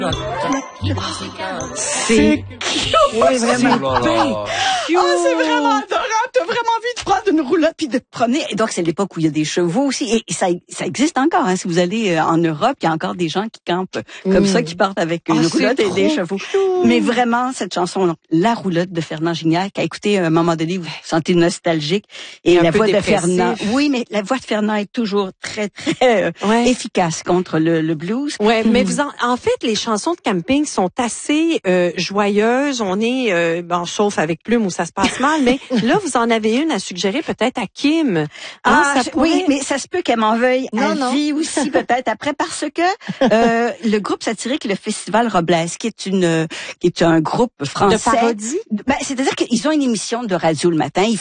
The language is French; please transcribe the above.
C'est cute! Oui, vraiment. C'est vraiment adorable. T'as vraiment envie de prendre une roulotte puis de te promener. Et donc, c'est l'époque où il y a des chevaux aussi. Et ça existe encore. Hein. Si vous allez en Europe, il y a encore des gens qui campent comme ça, qui partent avec une roulotte et des chevaux. Mais vraiment, cette chanson, donc, La roulotte de Fernand Gignac, à écouter à un moment donné, vous vous sentez nostalgique. Et la voix de Fernand. Oui, mais la voix de Fernand est toujours très, très efficace contre le blues. Ouais, mais en fait, les chansons de camping sont assez joyeuses. On est sauf avec Plume où ça se passe mal, mais là vous en avez une à suggérer peut-être à Kim. Oui, mais ça se peut qu'elle m'en veuille à vie aussi peut-être après parce que le groupe satirique le Festival Robles qui est un groupe français de parodie. C'est-à-dire qu'ils ont une émission de radio le matin,